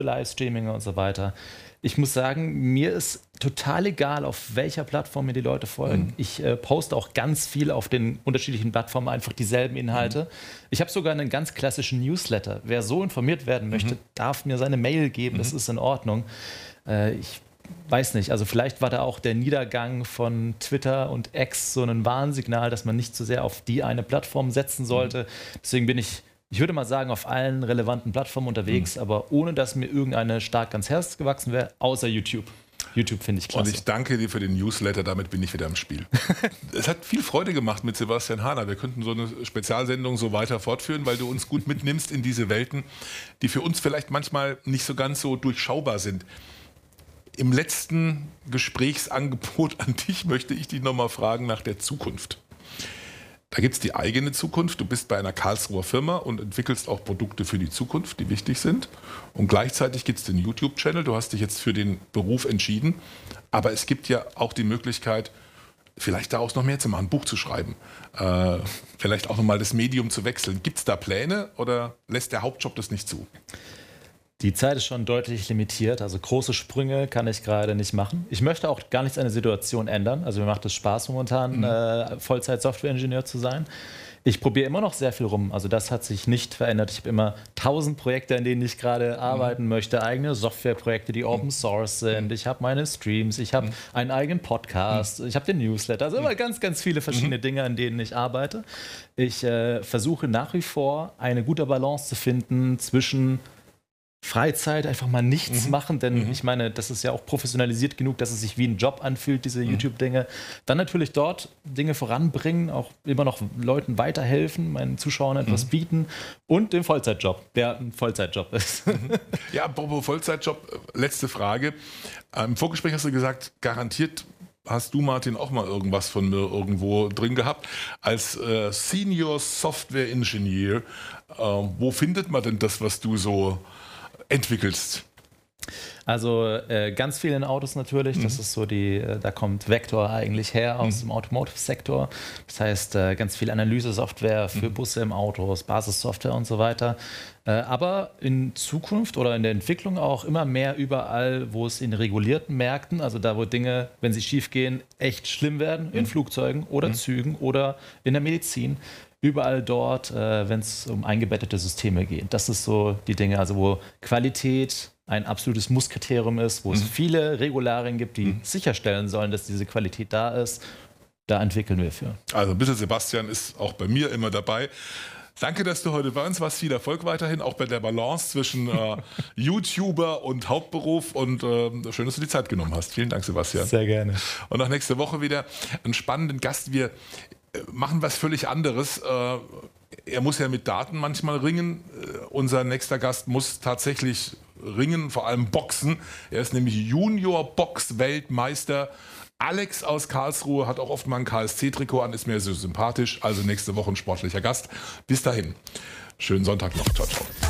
Livestreaming und so weiter. Ich muss sagen, mir ist total egal, auf welcher Plattform mir die Leute folgen. Ich poste auch ganz viel auf den unterschiedlichen Plattformen einfach dieselben Inhalte. Ich habe sogar einen ganz klassischen Newsletter. Wer so informiert werden möchte, darf mir seine Mail geben. Das ist in Ordnung. Ich weiß nicht, also vielleicht war da auch der Niedergang von Twitter und X so ein Warnsignal, dass man nicht zu sehr auf die eine Plattform setzen sollte. Deswegen bin ich würde mal sagen, auf allen relevanten Plattformen unterwegs, aber ohne, dass mir irgendeine stark ans Herz gewachsen wäre, außer YouTube. YouTube finde ich klasse. Und ich danke dir für den Newsletter, damit bin ich wieder im Spiel. Es hat viel Freude gemacht mit Sebastian Hahner. Wir könnten so eine Spezialsendung so weiter fortführen, weil du uns gut mitnimmst in diese Welten, die für uns vielleicht manchmal nicht so ganz so durchschaubar sind. Im letzten Gesprächsangebot an dich möchte ich dich nochmal fragen nach der Zukunft. Da gibt es die eigene Zukunft. Du bist bei einer Karlsruher Firma und entwickelst auch Produkte für die Zukunft, die wichtig sind. Und gleichzeitig gibt es den YouTube-Channel. Du hast dich jetzt für den Beruf entschieden. Aber es gibt ja auch die Möglichkeit, vielleicht daraus noch mehr zu machen, ein Buch zu schreiben. Vielleicht auch nochmal das Medium zu wechseln. Gibt es da Pläne oder lässt der Hauptjob das nicht zu? Die Zeit ist schon deutlich limitiert, also große Sprünge kann ich gerade nicht machen. Ich möchte auch gar nichts an der Situation ändern. Also mir macht es Spaß momentan, Vollzeit-Software-Ingenieur zu sein. Ich probiere immer noch sehr viel rum, also das hat sich nicht verändert. Ich habe immer 1000 Projekte, an denen ich gerade arbeiten möchte, eigene Softwareprojekte, die Open Source sind. Ich habe meine Streams, ich habe einen eigenen Podcast, ich habe den Newsletter, also immer ganz, ganz viele verschiedene Dinge, an denen ich arbeite. Ich versuche nach wie vor eine gute Balance zu finden zwischen Freizeit, einfach mal nichts machen, denn ich meine, das ist ja auch professionalisiert genug, dass es sich wie ein Job anfühlt, diese YouTube-Dinge. Dann natürlich dort Dinge voranbringen, auch immer noch Leuten weiterhelfen, meinen Zuschauern etwas bieten und den Vollzeitjob, der ein Vollzeitjob ist. Ja, apropos Vollzeitjob, letzte Frage. Im Vorgespräch hast du gesagt, garantiert hast du, Martin, auch mal irgendwas von mir irgendwo drin gehabt. Als Senior Software Engineer, wo findet man denn das, was du so entwickelst? Also ganz viel in Autos natürlich, das ist so da kommt Vector eigentlich her aus dem Automotive-Sektor. Das heißt, ganz viel Analyse-Software für Busse im Autos, Basissoftware und so weiter. Aber in Zukunft oder in der Entwicklung auch immer mehr überall, wo es in regulierten Märkten, also da, wo Dinge, wenn sie schief gehen, echt schlimm werden, in Flugzeugen oder Zügen oder in der Medizin. Überall dort, wenn es um eingebettete Systeme geht. Das ist so die Dinge, also wo Qualität ein absolutes Musskriterium ist, wo es viele Regularien gibt, die sicherstellen sollen, dass diese Qualität da ist. Da entwickeln wir für. Also ein bisschen Sebastian ist auch bei mir immer dabei. Danke, dass du heute bei uns warst. Viel Erfolg weiterhin, auch bei der Balance zwischen YouTuber und Hauptberuf. Und schön, dass du die Zeit genommen hast. Vielen Dank, Sebastian. Sehr gerne. Und auch nächste Woche wieder einen spannenden Gast. Wir machen was völlig anderes. Er muss ja mit Daten manchmal ringen. Unser nächster Gast muss tatsächlich ringen, vor allem boxen. Er ist nämlich Junior-Box-Weltmeister. Alex aus Karlsruhe hat auch oft mal ein KSC-Trikot an, ist mir so sympathisch. Also nächste Woche ein sportlicher Gast. Bis dahin. Schönen Sonntag noch. Ciao, ciao.